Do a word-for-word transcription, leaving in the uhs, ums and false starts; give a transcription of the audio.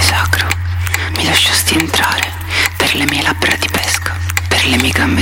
sacro, mi lasciasti entrare per le mie labbra di pesca, per le mie gambe